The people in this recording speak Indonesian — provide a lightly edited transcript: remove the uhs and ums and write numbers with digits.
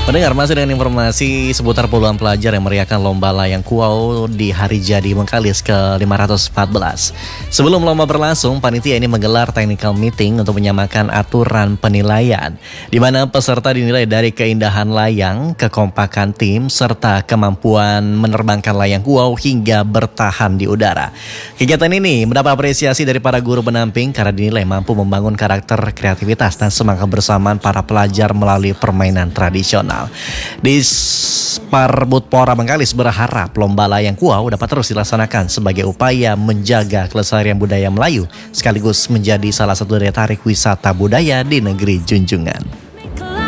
Pendengar, masih dengan informasi seputar puluhan pelajar yang meriahkan lomba layang kuau di Hari Jadi Bengkalis ke-514. Sebelum lomba berlangsung, panitia ini menggelar technical meeting untuk menyamakan aturan penilaian, di mana peserta dinilai dari keindahan layang, kekompakan tim, serta kemampuan menerbangkan layang kuau hingga bertahan di udara. Kegiatan ini mendapat apresiasi dari para guru pendamping karena dinilai mampu membangun karakter, kreativitas, dan semangat bersamaan para pelajar melalui permainan tradisional. Di Sparbudpora Bengkalis berharap lomba layang kuau dapat terus dilaksanakan sebagai upaya menjaga kelestarian budaya Melayu sekaligus menjadi salah satu daya tarik wisata budaya di negeri Junjungan.